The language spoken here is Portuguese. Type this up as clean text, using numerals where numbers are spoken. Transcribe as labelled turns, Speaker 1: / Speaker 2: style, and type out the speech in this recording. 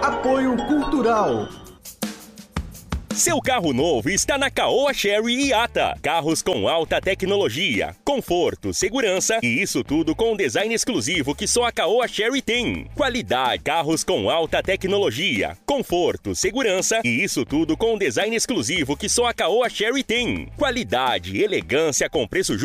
Speaker 1: Apoio Cultural.
Speaker 2: Seu carro novo está na Caoa Chery Iata. Carros com alta tecnologia, conforto, segurança e isso tudo com um design exclusivo que só a Caoa Chery tem. Qualidade, carros com alta tecnologia, conforto, segurança e isso tudo com um design exclusivo que só a Caoa Chery tem. Qualidade, elegância com preço justo.